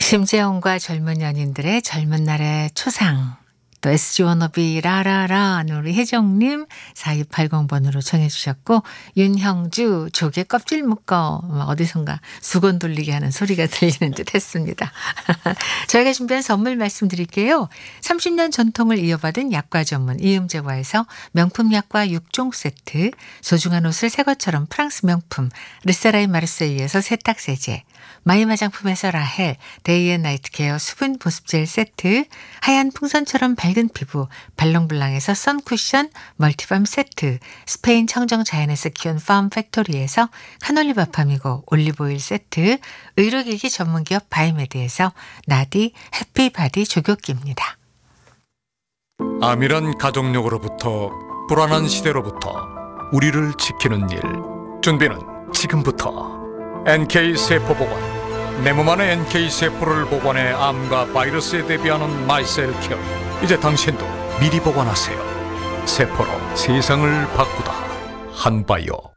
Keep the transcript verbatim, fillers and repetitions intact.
심재영과 젊은 연인들의 젊은 날의 초상, 또 에스지 워너비 라라라 우리 혜정님 사이팔공 번으로 청해 주셨고, 윤형주 조개 껍질 묶어 막 어디선가 수건 돌리게 하는 소리가 들리는 듯 했습니다. 저희가 준비한 선물 말씀드릴게요. 삼십 년 전통을 이어받은 약과 전문 이음제과에서 명품 약과 육 종 세트, 소중한 옷을 새 것처럼 프랑스 명품 르세라인 마르세유에서 세탁세제, 마이 화장품에서 라헬 데이앤나이트 케어 수분 보습젤 세트, 하얀 풍선처럼 밝은 피부 발롱블랑에서 선쿠션 멀티밤 세트, 스페인 청정 자연에서 키운 팜 팩토리에서 카놀리 바팜이고 올리브오일 세트, 의료기기 전문기업 바이메드에서 나디 해피바디 조교기입니다. 암이란 가족력으로부터 불안한 시대로부터 우리를 지키는 일, 준비는 지금부터. 엔케이세포보관, 내 몸 안에 엔케이세포를 보관해 암과 바이러스에 대비하는 마이셀케어. 이제 당신도 미리 보관하세요. 세포로 세상을 바꾸다. 한바이오.